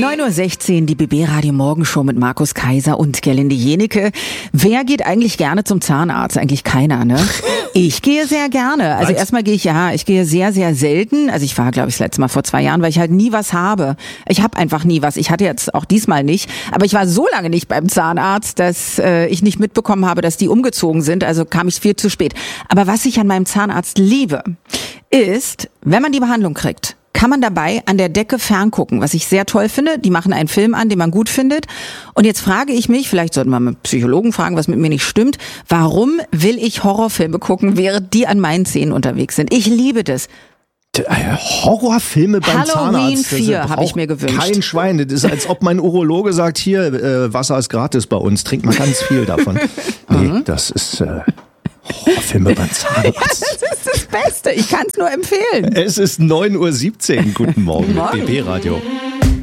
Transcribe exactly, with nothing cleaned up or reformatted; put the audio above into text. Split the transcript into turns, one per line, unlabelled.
neun Uhr sechzehn, die B B-Radio Morgenshow mit Markus Kaiser und Gerlinde Jenecke. Wer geht eigentlich gerne zum Zahnarzt? Eigentlich keiner, ne? Ich gehe sehr gerne. Also
Was?
erstmal gehe ich, ja, ich gehe sehr, sehr selten. Also ich war, glaube ich, das letzte Mal vor zwei Jahren, weil ich halt nie was habe. Ich habe einfach nie was. Ich hatte jetzt auch diesmal nicht. Aber ich war so lange nicht beim Zahnarzt, dass äh, ich nicht mitbekommen habe, dass die umgezogen sind. Also kam ich viel zu spät. Aber was ich an meinem Zahnarzt liebe, ist, wenn man die Behandlung kriegt, kann man dabei an der Decke ferngucken, was ich sehr toll finde. Die machen einen Film an, den man gut findet. Und jetzt frage ich mich, vielleicht sollten wir mal einen Psychologen fragen, was mit mir nicht stimmt, warum will ich Horrorfilme gucken, während die an meinen Zähnen unterwegs sind? Ich liebe das.
Horrorfilme beim
Halloween
Zahnarzt.
vier habe ich mir gewünscht.
Kein Schwein. Das ist, als ob mein Urologe sagt, hier, äh, Wasser ist gratis bei uns, trink mal ganz viel davon. Nee, das ist... Äh Horrorfilme beim Zahnarzt.
Ja, das ist das Beste. Ich kann es nur empfehlen.
Es ist neun Uhr siebzehn. Guten Morgen,
Guten Morgen.
mit B B-Radio.